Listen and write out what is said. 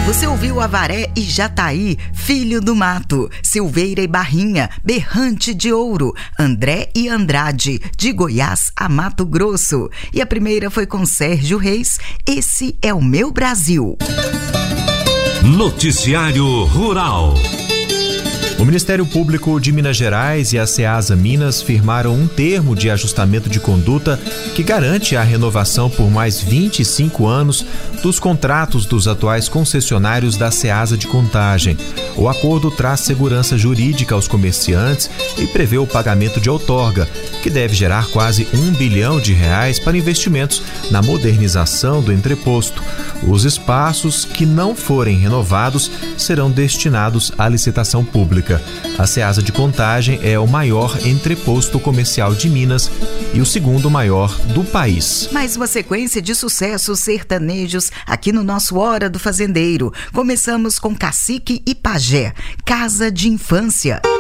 Você ouviu Avaré e Jataí, Filho do Mato, Silveira e Barrinha, Berrante de Ouro, André e Andrade, de Goiás a Mato Grosso. E a primeira foi com Sérgio Reis, Esse é o Meu Brasil. Noticiário Rural. O Ministério Público de Minas Gerais e a Ceasa Minas firmaram um termo de ajustamento de conduta que garante a renovação por mais 25 anos dos contratos dos atuais concessionários da Ceasa de Contagem. O acordo traz segurança jurídica aos comerciantes e prevê o pagamento de outorga, que deve gerar quase R$1 bilhão para investimentos na modernização do entreposto. Os espaços que não forem renovados serão destinados à licitação pública. A Ceasa de Contagem é o maior entreposto comercial de Minas e o segundo maior do país. Mais uma sequência de sucessos sertanejos aqui no nosso Hora do Fazendeiro. Começamos com Cacique e Pajé, Casa de Infância.